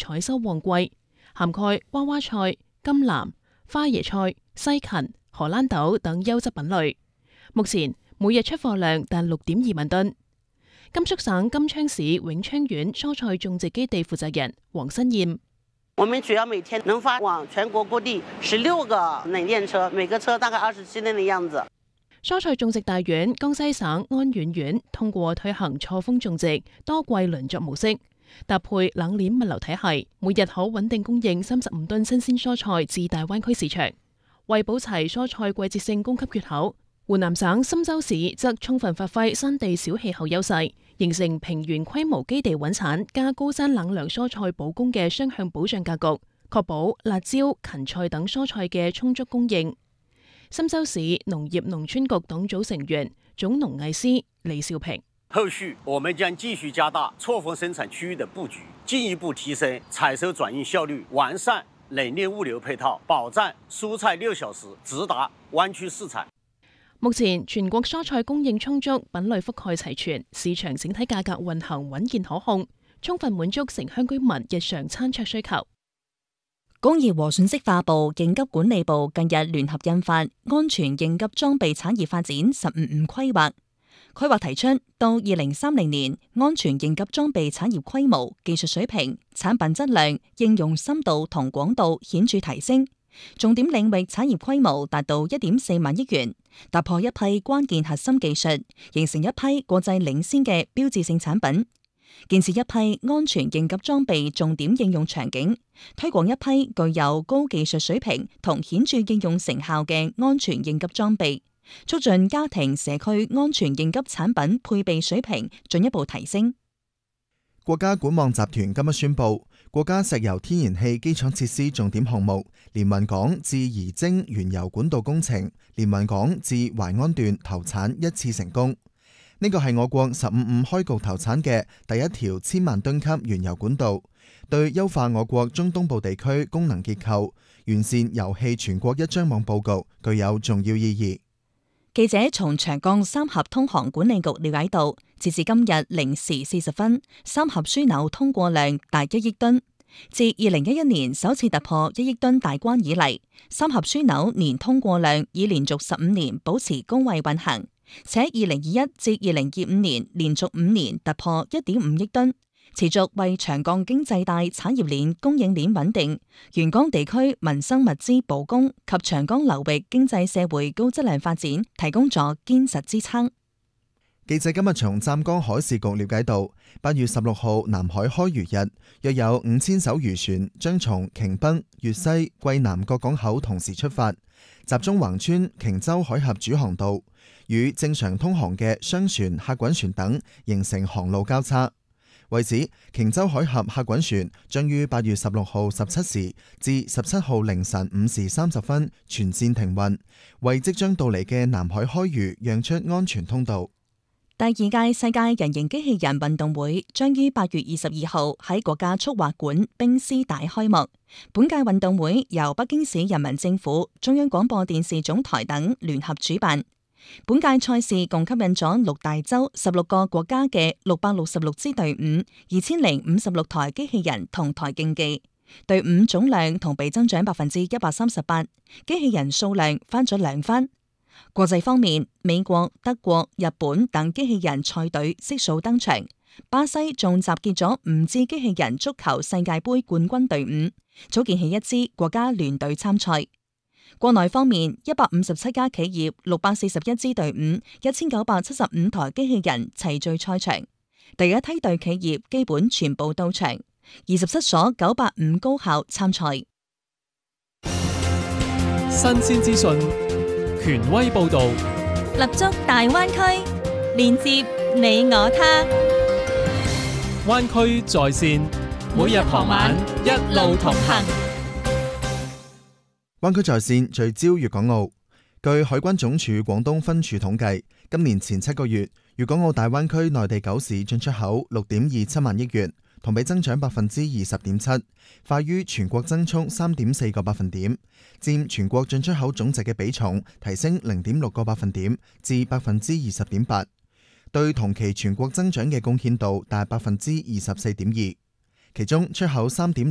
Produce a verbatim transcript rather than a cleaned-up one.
採收旺季，涵蓋娃娃菜、甘藍、花椰菜、西芹、荷蘭豆等優質品類。目前每日出貨量達六點二萬噸。甘肅省金昌市永昌縣蔬菜種植基地負責人黃新燕： 我們主要每天能發往全國各地十六個冷鏈車，每個車大概二十七噸的樣子。 蔬菜種植大縣江西省安遠縣通過推行錯峰種植多季輪作模式，搭配冷鏈物流體系，每日可穩定供應三十五噸新鮮蔬菜至大灣區市場。為補齊蔬菜季節性供給缺口，湖南省郴州市則充分發揮山地小氣候優勢，形成平原規模基地穩產加高山冷涼蔬菜保供嘅雙向保障格局，確保辣椒、芹菜等蔬菜嘅充足供應。郴州市農業農村局黨組成員、總農藝師李少平： 後續我們將繼續加大錯峰生產區域的佈局，進一步提升採收轉運效率，完善冷鏈物流配套，保障蔬菜六小時直達灣區市場。 目前全國蔬菜供應充足，品類覆蓋齊全，市場整體價格運行穩健可控，充分滿足城鄉居民日常餐桌需求。 工業和信息化部應急管理部近日聯合印發《安全應急裝備產業發展十五五規劃》，規劃提出到二零三零年，安全應急裝備產業規模、技術水平、產品質量、應用深度同廣度顯著提升。重點領域產業規模達到一點四萬億元，突破一批關鍵核心技術，形成一批國際領先嘅標誌性產品，建設一批安全應急裝備重點應用場景，推廣一批具有高技術水平同顯著應用成效嘅安全應急裝備，促進家庭社區安全應急產品配備水平進一步提升。 國家管網集團今日宣布，國家石油天然氣基礎設施重點項目連雲港至宜征原油管道工程連雲港至淮安段投產一次成功。呢個係我國十五五開局投產嘅第一條千萬噸級原油管道，對優化我國中東部地區功能結構、完善油氣全國一張網佈局具有重要意義。 記者從長江三峽通航管理局了解到，截至今日零時四十分，三峽樞紐通過量達一億噸。自二零一一年首次突破一億噸大關以嚟，三峽樞紐年通過量已連續十五年保持高位運行，且二零二一至二零二五年連續五年突破一點五億噸，持續為長江經濟帶產業鏈供應鏈穩定、沿江地區民生物資保供及長江流域經濟社會高質量發展提供咗堅實支撐。 記者今日從湛江海事局了解到，八月十六號南海開漁日，約有五千艘漁船將從瓊北、粵西、桂南各港口同時出發，集中橫穿瓊州海峽主航道，與正常通航嘅商船、客運船等形成航路交叉。為此，瓊州海峽客運船將於八月十六號十七時至十七號凌晨五時三十分全線停運，為即將到嚟嘅南海開漁讓出安全通道。 第二屆世界人形機器人運動會將於八月二十二號喺國家速滑館冰絲帶開幕。本屆運動會由北京市人民政府、中央廣播電視總台等聯合主辦。本屆賽事共吸引咗六大洲十六個國家嘅六百六十六支隊伍，二千零五十六台機器人同台競技。隊伍總量同比增長百分之一百三十八，機器人數量翻咗兩番。國際方面，美國、德國、日本等機器人賽隊悉數登場，巴西仲集結咗五支機器人足球世界盃冠軍隊伍，組建起一支國家聯隊參賽。國內方面，一百五十七家企業、六百四十一支隊伍、一千九百七十五台機器人齊聚賽場。第一梯隊企業基本全部到場，二十七所九八五高校參賽。 新鮮資訊，權威報導， 立足大灣區，連接你我他。 灣區在線，每日傍晚一路同行。 灣區在線聚焦粵港澳。據海關總署廣東分署統計，今年前七個月，粵港澳大灣區內地九市進出口六點二七萬億元，同比增長百分之二十點七，快於全國增速三點四個百分點，佔全國進出口總值嘅比重提升零點六個百分點至百分之二十點八，對同期全國增長嘅貢獻度達百分之二十四點二，其中出口三點